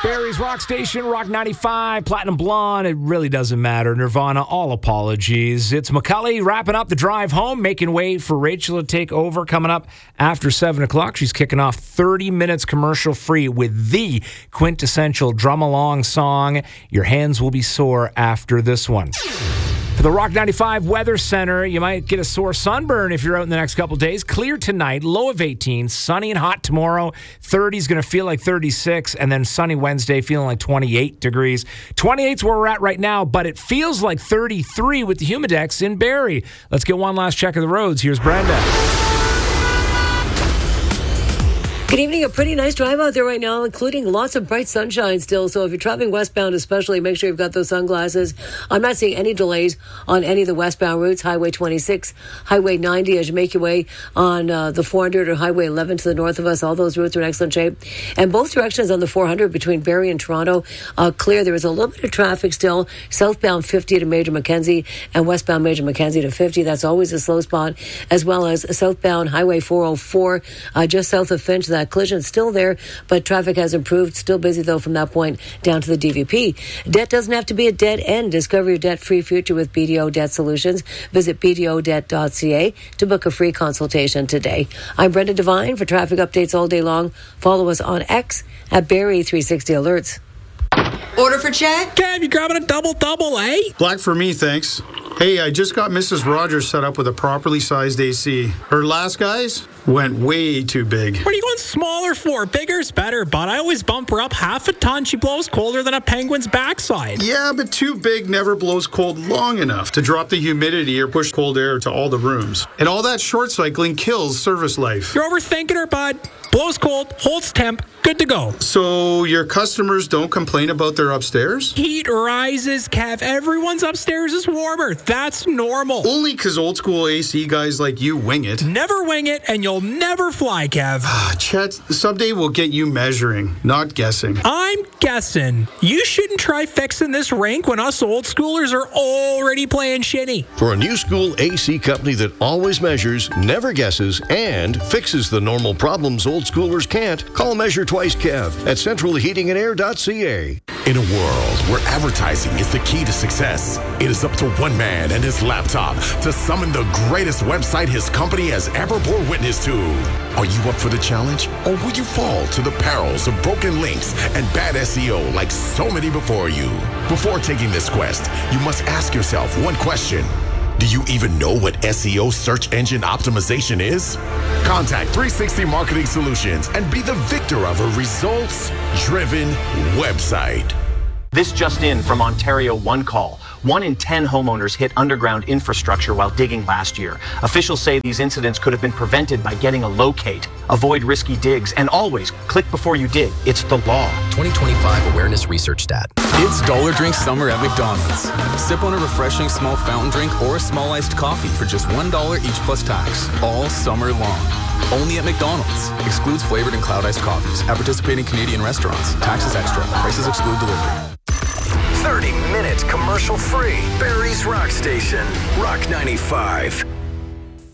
Barry's Rock Station, Rock 95, Platinum Blonde, it really doesn't matter. Nirvana, all apologies. It's McCully wrapping up the drive home, making way for Rachel to take over coming up after 7 o'clock. She's kicking off 30 minutes commercial free with the quintessential drum-along song, Your Hands Will Be Sore After this one. For the Rock 95 Weather Center, you might get a sore sunburn if you're out in the next couple days. Clear tonight, low of 18, sunny and hot tomorrow. 30 is going to feel like 36, and then sunny Wednesday, feeling like 28 degrees. 28's where we're at right now, but it feels like 33 with the Humidex in Barrie. Let's get one last check of the roads. Here's Brenda. Good evening. A pretty nice drive out there right now, including lots of bright sunshine still. So if you're traveling westbound especially, make sure you've got those sunglasses. I'm not seeing any delays on any of the westbound routes. Highway 26, Highway 90 as you make your way on the 400 or Highway 11 to the north of us. All those routes are in excellent shape. And both directions on the 400 between Barrie and Toronto, clear. There is a little bit of traffic still. Southbound 50 to Major Mackenzie and westbound Major Mackenzie to 50. That's always a slow spot. As well as southbound Highway 404 just south of Finch. That collision is still there, but traffic has improved. Still busy, though, from that point down to the DVP. Debt doesn't have to be a dead end. Discover your debt-free future with BDO Debt Solutions. Visit bdodebt.ca to book a free consultation today. I'm Brenda Devine. For traffic updates all day long, follow us on X at Barrie 360 Alerts. Order for Chad? Kev, you grabbing a double, eh? Black for me, thanks. Hey, I just got Mrs. Rogers set up with a properly sized AC. Her last guys went way too big. What are you going smaller for? Bigger's better, but I always bump her up half a ton. She blows colder than a penguin's backside. Yeah, but too big never blows cold long enough to drop the humidity or push cold air to all the rooms. And all that short cycling kills service life. You're overthinking her, bud. Blows cold, holds temp, good to go. So your customers don't complain about their upstairs? Heat rises, Kev. Everyone's upstairs is warmer. That's normal. Only because old school AC guys like you wing it. Never wing it, and you'll never fly, Kev. Chet, someday we'll get you measuring, not guessing. I'm guessing. You shouldn't try fixing this rink when us old schoolers are already playing shitty. For a new school AC company that always measures, never guesses, and fixes the normal problems old schoolers can't, call Measure Twice Kev at centralheatingandair.ca. In a world where advertising is the key to success, it is up to one man and his laptop to summon the greatest website his company has ever bore witness to. Are you up for the challenge, or will you fall to the perils of broken links and bad SEO like so many before you? Before taking this quest, you must ask yourself one question. Do you even know what SEO search engine optimization is? Contact 360 Marketing Solutions and be the victor of a results-driven website. This just in from Ontario One Call. 1 in 10 homeowners hit underground infrastructure while digging last year. Officials say these incidents could have been prevented by getting a locate. Avoid risky digs and always click before you dig. It's the law. 2025 Awareness Research Stat. It's Dollar Drink Summer at McDonald's. Sip on a refreshing small fountain drink or a small iced coffee for just $1 each plus tax, all summer long. Only at McDonald's. Excludes flavored and cloud iced coffees at participating Canadian restaurants. Taxes extra. Prices exclude delivery. 30 minutes commercial free. Barrie's Rock Station. Rock 95.